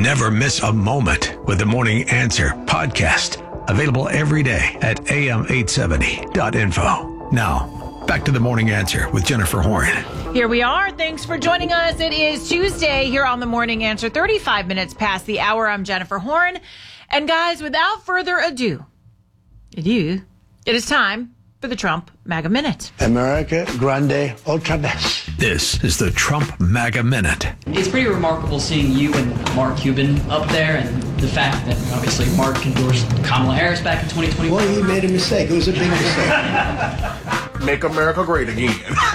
Never miss a moment with the Morning Answer podcast. Available every day at am870.info. Now, back to the Morning Answer with Jennifer Horn. Here we are. Thanks for joining us. It is Tuesday here on the Morning Answer, 35 minutes past the hour. I'm Jennifer Horn. And guys, without further ado, it is time for the Trump MAGA Minute. America Grande Ultra Best. This is the Trump MAGA Minute. It's pretty remarkable seeing you and Mark Cuban up there, and the fact that obviously Mark endorsed Kamala Harris back in 2021. Well, he made a mistake. It was a big mistake. Make America great again.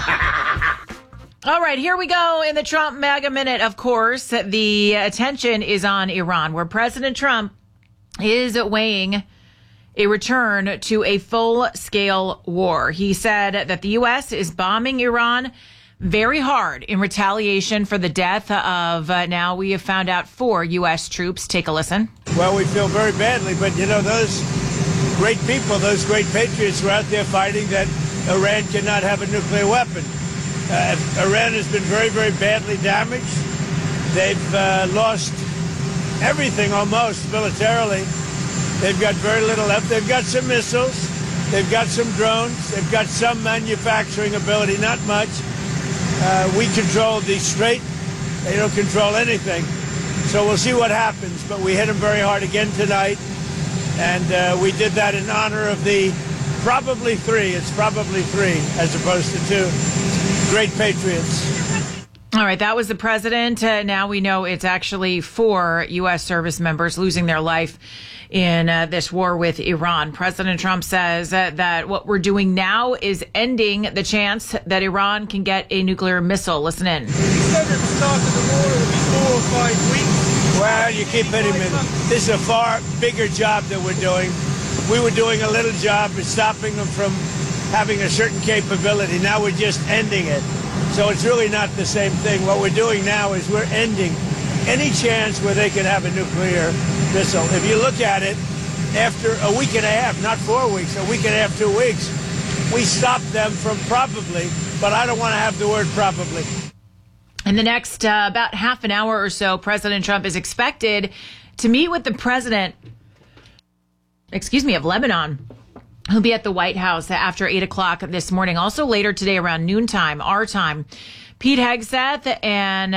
All right, here we go in the Trump MAGA Minute. Of course, the attention is on Iran, where President Trump is weighing a return to a full-scale war. He said that the U.S. is bombing Iran very hard in retaliation for the death of, now we have found out, 4 U.S. troops. Take a listen. Well, we feel very badly, but, you know, those great people, those great patriots were out there fighting that Iran cannot have a nuclear weapon. Iran has been very, very badly damaged. They've lost everything almost militarily. They've got very little left. They've got some missiles. They've got some drones. They've got some manufacturing ability, not much. We control the Strait. They don't control anything. So we'll see what happens. But we hit them very hard again tonight. And we did that in honor of the probably 3. It's probably 3 as opposed to 2 great patriots. All right, that was the president. Now we know it's actually 4 U.S. service members losing their life in this war with Iran. President Trump says that what we're doing now is ending the chance that Iran can get a nuclear missile. Listen in. He said at the start of the war it would be 4 or 5 weeks. Well, you keep hitting me. This is a far bigger job that we're doing. We were doing a little job of stopping them from having a certain capability. Now we're just ending it. So it's really not the same thing. What we're doing now is we're ending any chance where they can have a nuclear missile. If you look at it, after a week and a half, not 4 weeks, a week and a half, 2 weeks, we stopped them from probably, but I don't want to have the word probably. In the next about half an hour or so, President Trump is expected to meet with the president, of Lebanon. He'll be at the White House after 8 o'clock this morning. Also later today around noontime, our time, Pete Hegseth and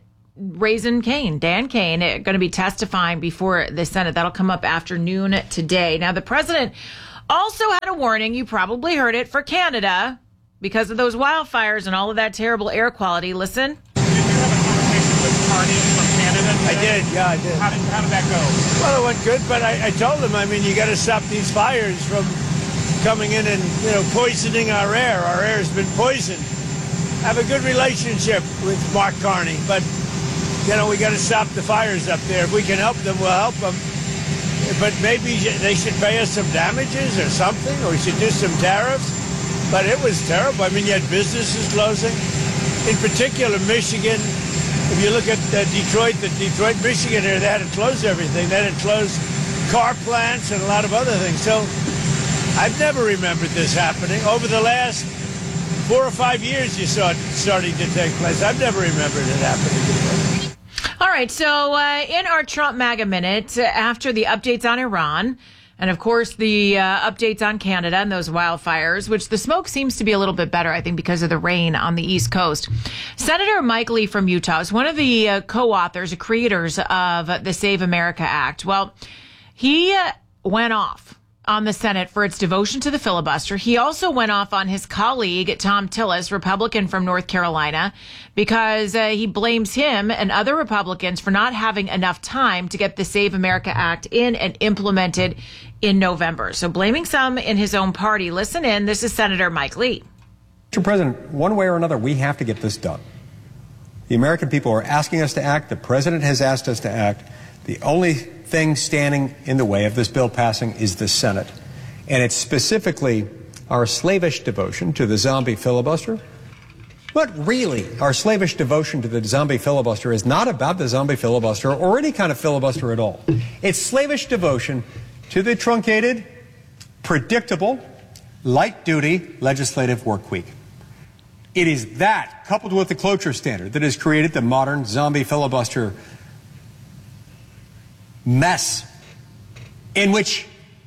Dan Kane, going to be testifying before the Senate. That'll come up after noon today. Now, the president also had a warning. You probably heard it, for Canada because of those wildfires and all of that terrible air quality. Listen. Did you have a conversation with Carney from Canada today? I did, yeah, I did. How did that go? Well, it went good, but I told them, I mean, you got to stop these fires from coming in and, poisoning our air. Our air has been poisoned. I have a good relationship with Mark Carney, but, we got to stop the fires up there. If we can help them, we'll help them. But maybe they should pay us some damages or something, or we should do some tariffs. But it was terrible. I mean, you had businesses closing. In particular, Michigan. If you look at Detroit, Michigan area, they had to close everything. They had to close car plants and a lot of other things. So I've never remembered this happening. Over the last 4 or 5 years, you saw it starting to take place. I've never remembered it happening before. All right, so in our Trump MAGA Minute, after the updates on Iran, and of course the updates on Canada and those wildfires, which the smoke seems to be a little bit better, I think, because of the rain on the East Coast. Senator Mike Lee from Utah is one of the co-authors, creators of the Save America Act. Well, he went off on the Senate for its devotion to the filibuster. He also went off on his colleague, Tom Tillis, Republican from North Carolina, because he blames him and other Republicans for not having enough time to get the Save America Act in and implemented in November. So blaming some in his own party. Listen in. This is Senator Mike Lee. Mr. President, one way or another, we have to get this done. The American people are asking us to act. The president has asked us to act. The only thing standing in the way of this bill passing is the Senate. And it's specifically our slavish devotion to the zombie filibuster. But really, our slavish devotion to the zombie filibuster is not about the zombie filibuster or any kind of filibuster at all. It's slavish devotion to the truncated, predictable, light-duty legislative work week. It is that, coupled with the cloture standard, that has created the modern zombie filibuster mess in which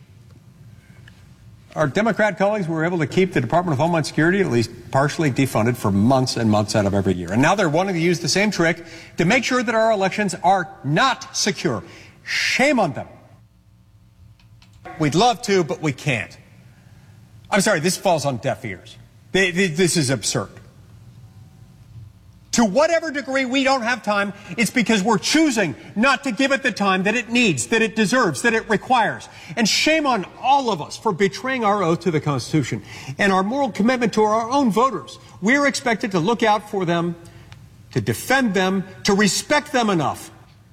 our Democrat colleagues were able to keep the Department of Homeland Security at least partially defunded for months and months out of every year. And now they're wanting to use the same trick to make sure that our elections are not secure. Shame on them. We'd love to, but we can't. I'm sorry, this falls on deaf ears. This is absurd. To whatever degree we don't have time, it's because we're choosing not to give it the time that it needs, that it deserves, that it requires. And shame on all of us for betraying our oath to the Constitution and our moral commitment to our own voters. We're expected to look out for them, to defend them, to respect them enough.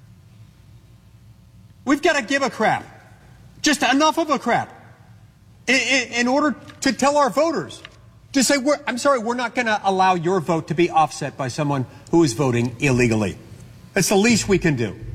We've got to give a crap, just enough of a crap, in order to tell our voters, to say, I'm sorry, we're not going to allow your vote to be offset by someone who is voting illegally. That's the least we can do.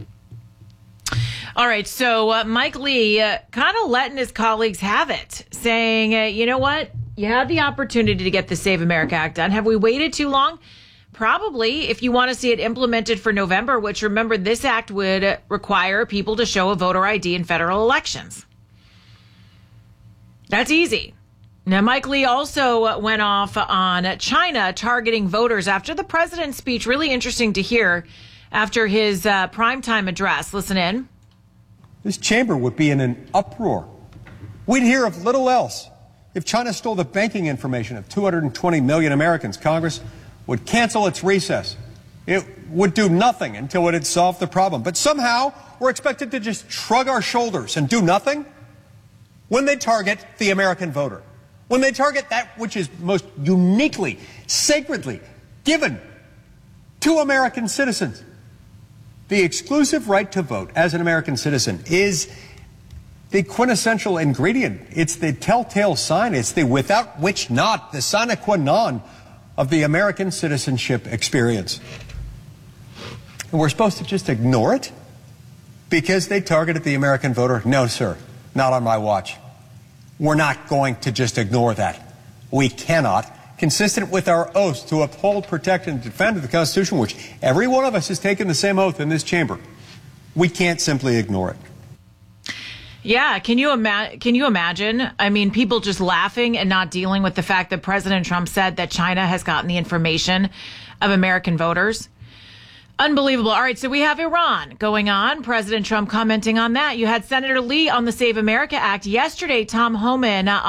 All right, so Mike Lee kind of letting his colleagues have it, saying, you know what? You had the opportunity to get the Save America Act done. Have we waited too long? Probably, if you want to see it implemented for November, which, remember, this act would require people to show a voter ID in federal elections. That's easy. Now, Mike Lee also went off on China targeting voters after the president's speech. Really interesting to hear after his primetime address. Listen in. This chamber would be in an uproar. We'd hear of little else. If China stole the banking information of 220 million Americans, Congress would cancel its recess. It would do nothing until it had solved the problem. But somehow, we're expected to just shrug our shoulders and do nothing when they target the American voter. When they target that which is most uniquely, sacredly given to American citizens. The exclusive right to vote as an American citizen is the quintessential ingredient. It's the telltale sign. It's the without which not, the sine qua non of the American citizenship experience. And we're supposed to just ignore it because they targeted the American voter? No, sir, not on my watch. We're not going to just ignore that. We cannot, consistent with our oaths to uphold, protect, and defend the Constitution, which every one of us has taken the same oath in this chamber. We can't simply ignore it. Yeah, can you imagine? I mean, people just laughing and not dealing with the fact that President Trump said that China has gotten the information of American voters. Unbelievable. All right, so we have Iran going on. President Trump commenting on that. You had Senator Lee on the Save America Act yesterday. Tom Homan